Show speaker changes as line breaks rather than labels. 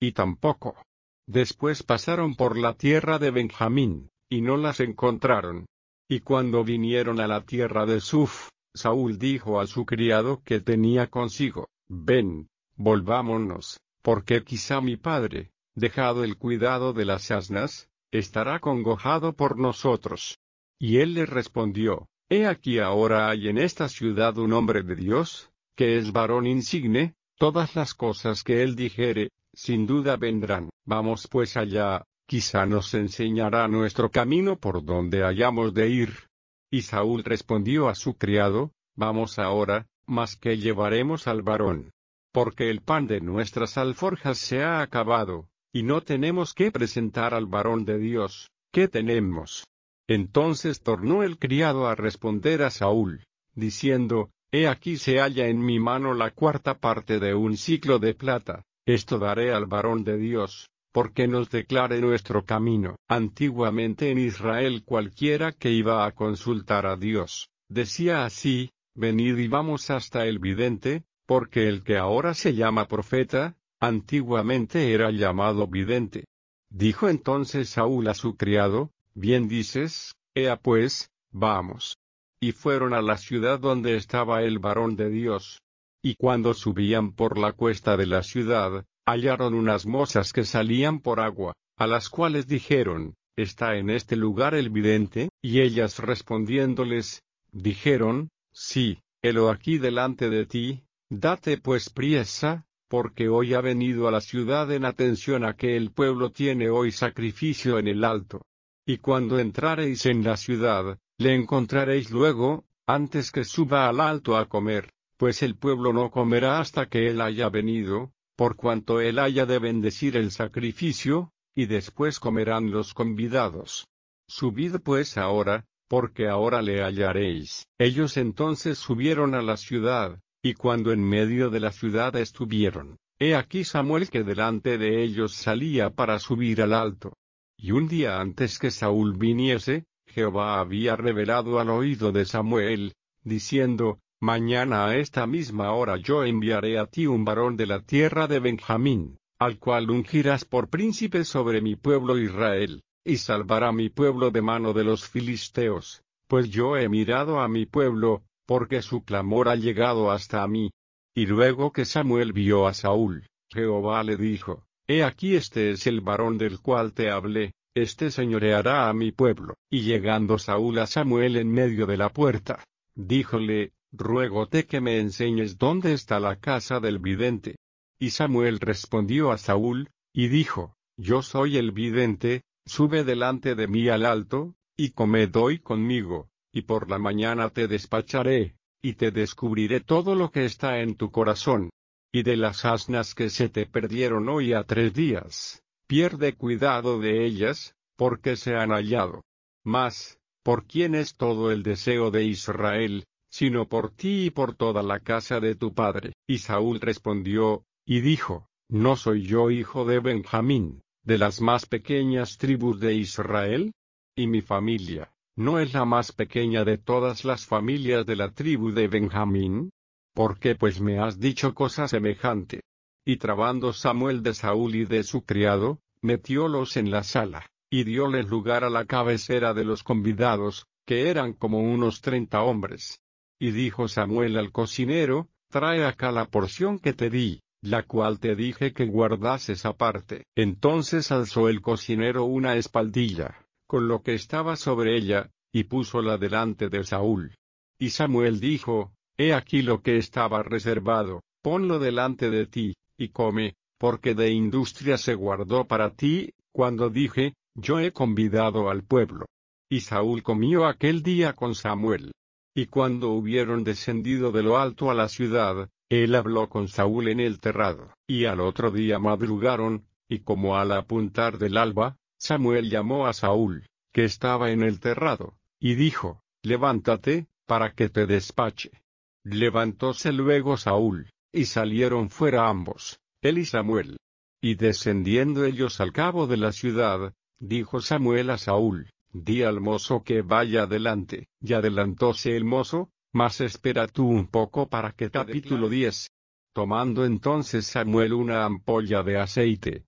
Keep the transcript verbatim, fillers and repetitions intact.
y tampoco. Después pasaron por la tierra de Benjamín, y no las encontraron. Y cuando vinieron a la tierra de Suf, Saúl dijo a su criado que tenía consigo: Ven, volvámonos, porque quizá mi padre, dejado el cuidado de las asnas, estará congojado por nosotros. Y él le respondió: He aquí ahora hay en esta ciudad un hombre de Dios, que es varón insigne, todas las cosas que él dijere, sin duda vendrán. Vamos pues allá, quizá nos enseñará nuestro camino por donde hayamos de ir. Y Saúl respondió a su criado: Vamos ahora, mas ¿qué llevaremos al varón? Porque el pan de nuestras alforjas se ha acabado, y no tenemos que presentar al varón de Dios. ¿Qué tenemos? Entonces tornó el criado a responder a Saúl, diciendo: He aquí se halla en mi mano la cuarta parte de un siclo de plata, esto daré al varón de Dios, porque nos declare nuestro camino. Antiguamente en Israel cualquiera que iba a consultar a Dios, decía así: Venid y vamos hasta el vidente, porque el que ahora se llama profeta, antiguamente era llamado vidente. Dijo entonces Saúl a su criado: Bien dices, ea pues, vamos. Y fueron a la ciudad donde estaba el varón de Dios. Y cuando subían por la cuesta de la ciudad, hallaron unas mozas que salían por agua, a las cuales dijeron: ¿Está en este lugar el vidente? Y ellas respondiéndoles, dijeron: Sí, helo aquí delante de ti, date pues priesa, porque hoy ha venido a la ciudad en atención a que el pueblo tiene hoy sacrificio en el alto. Y cuando entrareis en la ciudad, le encontraréis luego, antes que suba al alto a comer, pues el pueblo no comerá hasta que él haya venido, por cuanto él haya de bendecir el sacrificio, y después comerán los convidados. Subid pues ahora, porque ahora le hallaréis. Ellos entonces subieron a la ciudad, y cuando en medio de la ciudad estuvieron, he aquí Samuel que delante de ellos salía para subir al alto. Y un día antes que Saúl viniese, Jehová había revelado al oído de Samuel, diciendo: Mañana a esta misma hora yo enviaré a ti un varón de la tierra de Benjamín, al cual ungirás por príncipe sobre mi pueblo Israel, y salvará mi pueblo de mano de los filisteos, pues yo he mirado a mi pueblo, porque su clamor ha llegado hasta mí. Y luego que Samuel vio a Saúl, Jehová le dijo: He aquí este es el varón del cual te hablé, este señoreará a mi pueblo. Y llegando Saúl a Samuel en medio de la puerta, díjole: Ruégote que me enseñes dónde está la casa del vidente. Y Samuel respondió a Saúl, y dijo: Yo soy el vidente, sube delante de mí al alto, y comed hoy conmigo, y por la mañana te despacharé, y te descubriré todo lo que está en tu corazón. Y de las asnas que se te perdieron hoy a tres días, pierde cuidado de ellas, porque se han hallado. Mas, ¿por quién es todo el deseo de Israel, sino por ti y por toda la casa de tu padre? Y Saúl respondió, y dijo: ¿No soy yo hijo de Benjamín, de las más pequeñas tribus de Israel? Y mi familia, ¿no es la más pequeña de todas las familias de la tribu de Benjamín? ¿Por qué pues me has dicho cosa semejante? Y trabando Samuel de Saúl y de su criado, metiólos en la sala, y dióles lugar a la cabecera de los convidados, que eran como unos treinta hombres. Y dijo Samuel al cocinero: Trae acá la porción que te di, la cual te dije que guardases aparte. Entonces alzó el cocinero una espaldilla, con lo que estaba sobre ella, y púsola delante de Saúl. Y Samuel dijo: He aquí lo que estaba reservado, ponlo delante de ti, y come, porque de industria se guardó para ti, cuando dije: Yo he convidado al pueblo. Y Saúl comió aquel día con Samuel. Y cuando hubieron descendido de lo alto a la ciudad, él habló con Saúl en el terrado. Y al otro día madrugaron, y como al apuntar del alba, Samuel llamó a Saúl, que estaba en el terrado, y dijo: Levántate, para que te despache. Levantóse luego Saúl, y salieron fuera ambos, él y Samuel. Y descendiendo ellos al cabo de la ciudad, dijo Samuel a Saúl: Di al mozo que vaya adelante. Y adelantóse el mozo, mas espera tú un poco para que. Capítulo diez. Tomando entonces Samuel una ampolla de aceite,